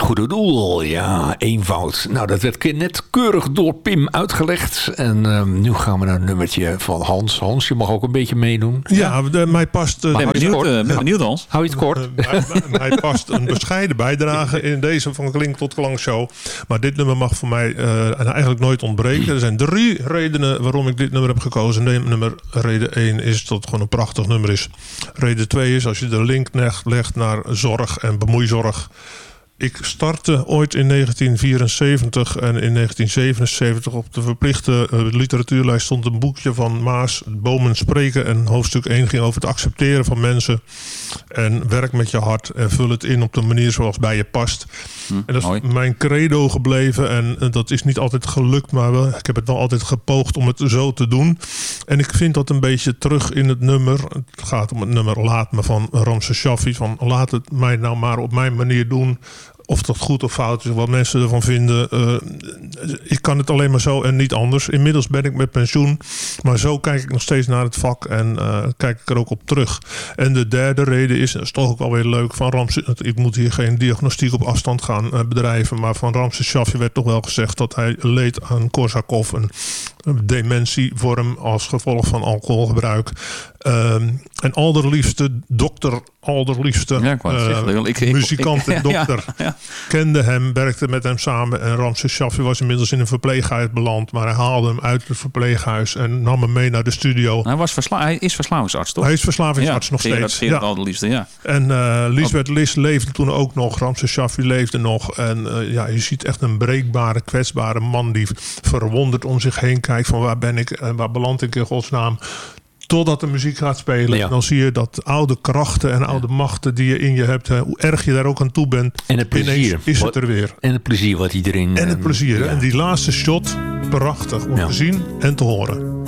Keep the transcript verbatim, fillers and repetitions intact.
goede doel. Ja, eenvoud. Nou, dat werd net keurig door Pim uitgelegd. En uh, nu gaan we naar een nummertje van Hans. Hans, je mag ook een beetje meedoen. Ja, de, mij past... Uh, ben benieuwd, uh, ben benieuwd, Hans. Hou je het kort? Uh, mij, mij past een bescheiden bijdrage in deze van Klink tot Klank show. Maar dit nummer mag voor mij uh, eigenlijk nooit ontbreken. Er zijn drie redenen waarom ik dit nummer heb gekozen. Nummer, reden één is dat het gewoon een prachtig nummer is. Reden twee is als je de link legt naar zorg en bemoeizorg. Ik startte ooit in negentien vierenzeventig en in negentien zevenenzeventig op de verplichte uh, literatuurlijst stond een boekje van Maas, Bomen spreken. En hoofdstuk één ging over het accepteren van mensen. En werk met je hart en vul het in op de manier zoals bij je past. Hm, en dat is mooi. Mijn credo gebleven. En uh, dat is niet altijd gelukt, maar wel, ik heb het wel altijd gepoogd om het zo te doen. En ik vind dat een beetje terug in het nummer. Het gaat om het nummer Laat me van Ramses Shaffi. Van laat het mij nou maar op mijn manier doen. Of dat goed of fout is, wat mensen ervan vinden. Uh, ik kan het alleen maar zo en niet anders. Inmiddels ben ik met pensioen. Maar zo kijk ik nog steeds naar het vak. En uh, kijk ik er ook op terug. En de derde reden is, dat is toch ook alweer leuk. Van Ramses, ik moet hier geen diagnostiek op afstand gaan uh, bedrijven. Maar van Ramses Shaffi werd toch wel gezegd dat hij leed aan Korsakoff. Een dementievorm als gevolg van alcoholgebruik. Um, en allerliefste dokter, allerliefste ja, uh, ik, ik, muzikant en dokter ja, ja. kende hem, werkte met hem samen. En Ramses Shaffi was inmiddels in een verpleeghuis beland. Maar hij haalde hem uit het verpleeghuis en nam hem mee naar de studio. Hij, was versla- hij is verslavingsarts, toch? Hij is verslavingsarts ja, nog Gerard, steeds. Gerard ja. allerliefste, ja. En uh, Lisbeth Lis leefde toen ook nog. Ramses Shaffi leefde nog. En uh, ja, je ziet echt een breekbare, kwetsbare man die verwonderd om zich heen kijkt van waar ben ik en waar beland ik in godsnaam. Totdat de muziek gaat spelen. Ja. Dan zie je dat oude krachten en oude machten die je in je hebt. Hè, hoe erg je daar ook aan toe bent. En het plezier. Is het er weer. En het plezier wat iedereen... En het plezier. Ja. En die laatste shot. Prachtig om ja. te zien en te horen.